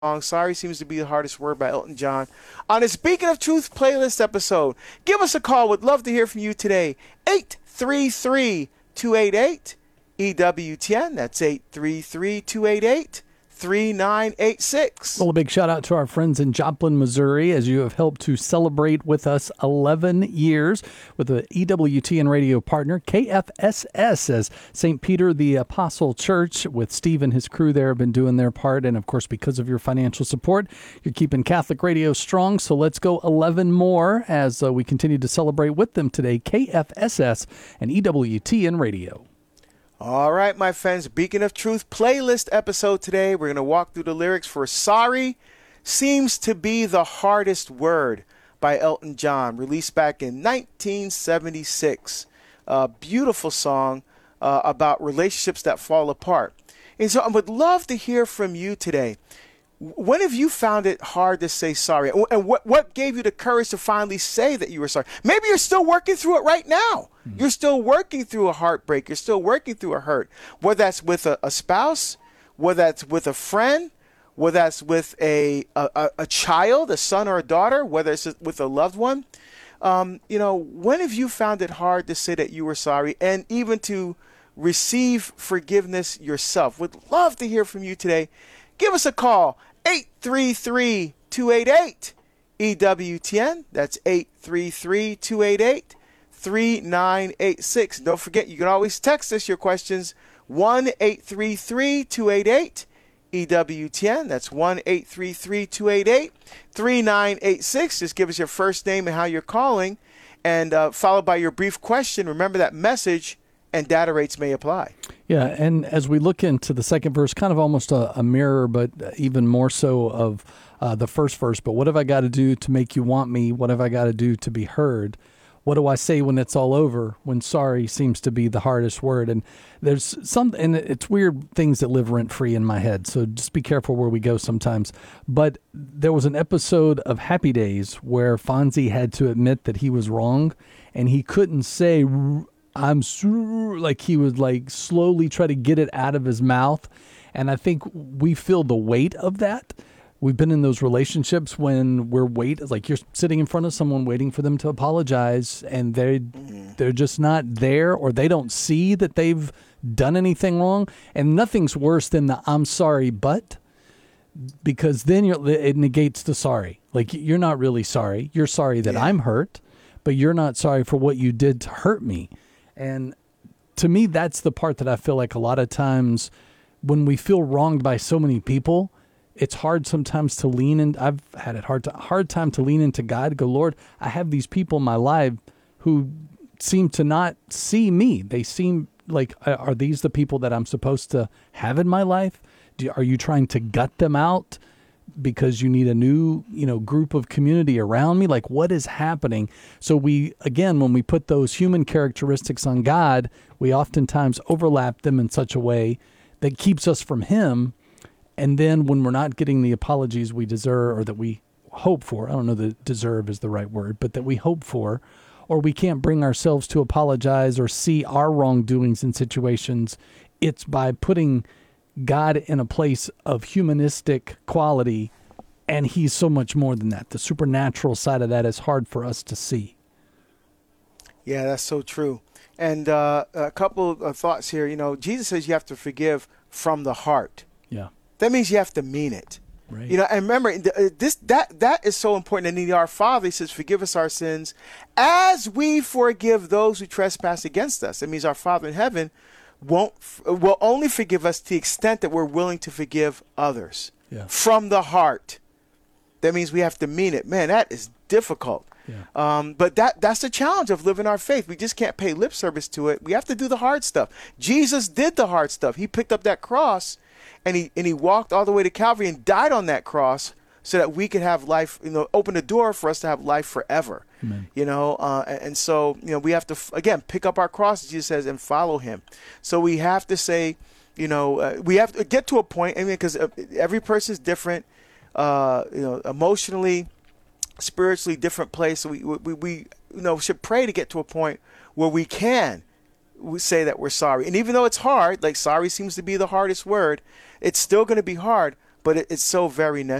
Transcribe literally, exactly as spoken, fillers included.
Sorry Seems to Be the Hardest Word by Elton John on his Beacon of Truth playlist episode. Give us a call. Would love to hear from you today. eight three three, two eight eight, E W T N. That's eight three three, two eight eight, three nine eight six. Well, a big shout out to our friends in Joplin, Missouri, as you have helped to celebrate with us eleven years with the E W T N radio partner, K F S S, as Saint Peter the Apostle Church with Steve and his crew there have been doing their part. And of course, because of your financial support, you're keeping Catholic radio strong. So let's go eleven more as uh, we continue to celebrate with them today, K F S S and E W T N radio. All right, my friends, Beacon of Truth playlist episode today. We're going to walk through the lyrics for Sorry Seems to Be the Hardest Word by Elton John, released back in nineteen seventy-six. A beautiful song uh, about relationships that fall apart. And so I would love to hear from you today. When have you found it hard to say sorry? And what, what gave you the courage to finally say that you were sorry? Maybe you're still working through it right now. Mm-hmm. You're still working through a heartbreak. You're still working through a hurt. Whether that's with a, a spouse, whether that's with a friend, whether that's with a, a, a child, a son or a daughter, whether it's with a loved one. Um, you know, when have you found it hard to say that you were sorry and even to receive forgiveness yourself? Would love to hear from you today. Give us a call. eight three three, two eight eight, E W T N. That's eight three three, two eight eight, three nine eight six. Don't forget, you can always text us your questions, one eight three three, two eight eight, E W T N. That's one eight three three, two eight eight, three nine eight six. Just give us your first name and how you're calling, and uh, followed by your brief question. Remember that message, and data rates may apply. Yeah, and as we look into the second verse, kind of almost a, a mirror, but even more so of uh, the first verse. But what have I got to do to make you want me? What have I got to do to be heard? What do I say when it's all over, when sorry seems to be the hardest word? And there's some, and it's weird things that live rent-free in my head, so just be careful where we go sometimes. But there was an episode of Happy Days where Fonzie had to admit that he was wrong, and he couldn't say, I'm sure, like he would like slowly try to get it out of his mouth. And I think we feel the weight of that. We've been in those relationships when we're wait, like you're sitting in front of someone waiting for them to apologize, and they they're just not there, or they don't see that they've done anything wrong. And nothing's worse than the I'm sorry, but, because then you're, it negates the sorry. Like you're not really sorry. You're sorry that yeah. I'm hurt, but you're not sorry for what you did to hurt me. And to me, that's the part that I feel like a lot of times when we feel wronged by so many people, it's hard sometimes to lean in. I've had it hard to hard time to lean into God. Go, Lord, I have these people in my life who seem to not see me. They seem like, are these the people that I'm supposed to have in my life? Do, are you trying to gut them out because you need a new, you know, group of community around me? Like, what is happening? So we, again, when we put those human characteristics on God, we oftentimes overlap them in such a way that keeps us from him. And then when we're not getting the apologies we deserve, or that we hope for, I don't know that deserve is the right word, but that we hope for, or we can't bring ourselves to apologize or see our wrongdoings in situations, it's by putting God in a place of humanistic quality, and he's so much more than that. The supernatural side of that is hard for us to see. Yeah, that's so true. And uh, a couple of thoughts here. You know, Jesus says you have to forgive from the heart. Yeah. That means you have to mean it. Right. You know, and remember, this that that is so important. And in our Father, he says, forgive us our sins as we forgive those who trespass against us. It means our Father in heaven won't will only forgive us to the extent that we're willing to forgive others. Yeah. From the heart. That means we have to mean it. Man, that is difficult. Yeah. Um, but that that's the challenge of living our faith. We just can't pay lip service to it. We have to do the hard stuff. Jesus did the hard stuff. He picked up that cross and he and he walked all the way to Calvary and died on that cross so that we could have life, you know, open the door for us to have life forever. Amen. You know, uh, and, and so, you know, we have to, again, pick up our cross, Jesus says, and follow him. So we have to say, you know, uh, we have to get to a point, I mean, because every person is different, uh, you know, emotionally, spiritually different place. So we, we, we, you know, should pray to get to a point where we can we say that we're sorry. And even though it's hard, like sorry seems to be the hardest word, it's still going to be hard. but it, it's so very